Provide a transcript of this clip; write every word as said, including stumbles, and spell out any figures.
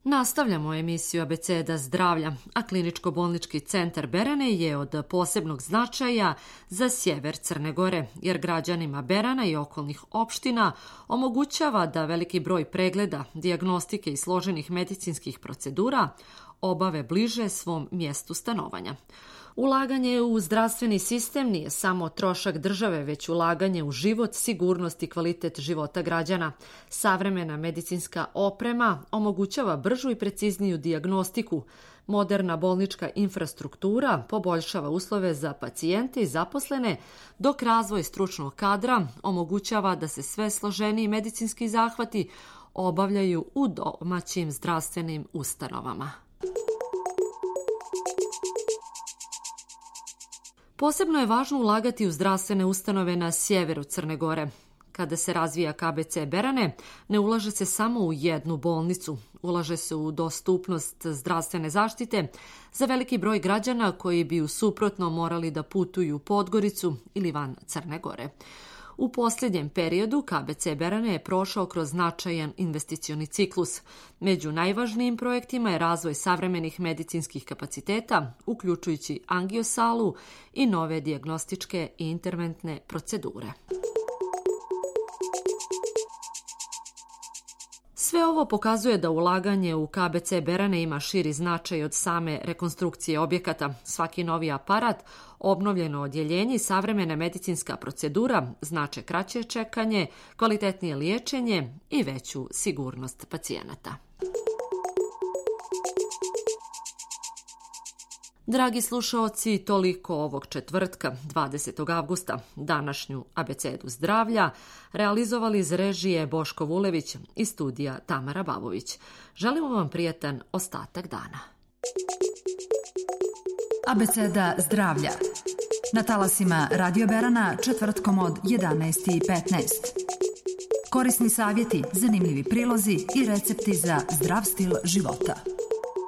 Nastavljamo emisiju Abeceda zdravlja, a kliničko-bolnički centar Berane je od posebnog značaja za sjever Crne Gore, jer građanima Berana i okolnih opština omogućava da veliki broj pregleda, dijagnostike i složenih medicinskih procedura obave bliže svom mjestu stanovanja. Ulaganje u zdravstveni sistem nije samo trošak države, već ulaganje u život, sigurnost i kvalitet života građana. Savremena medicinska oprema omogućava bržu i precizniju dijagnostiku. Moderna bolnička infrastruktura poboljšava uslove za pacijente i zaposlene, dok razvoj stručnog kadra omogućava da se sve složeniji medicinski zahvati obavljaju u domaćim zdravstvenim ustanovama. Posebno je važno ulagati u zdravstvene ustanove na sjeveru Crne Gore. Kada se razvija K B C Berane, ne ulaže se samo u jednu bolnicu, ulaže se u dostupnost zdravstvene zaštite za veliki broj građana koji bi u suprotno morali da putuju u Podgoricu ili van Crne Gore. U posljednjem periodu K B C Berane je prošao kroz značajan investicioni ciklus. Među najvažnijim projektima je razvoj savremenih medicinskih kapaciteta, uključujući angiosalu i nove dijagnostičke i interventne procedure. Sve ovo pokazuje da ulaganje u K B C Berane ima širi značaj od same rekonstrukcije objekata. Svaki novi aparat, obnovljeno odjeljenje i savremena medicinska procedura znače kraće čekanje, kvalitetnije liječenje i veću sigurnost pacijenata. Dragi slušaoci, toliko ovog četvrtka, dvadesetog avgusta. Današnju Abecedu zdravlja realizovali iz režije Boško Vulević i studija Tamara Babović. Želimo vam prijatan ostatak dana. Abeceda zdravlja. Na talasima Radio Berana četvrtkom od jedanaest i petnaest. Korisni savjeti, zanimljivi prilozi i recepti za zdrav stil života.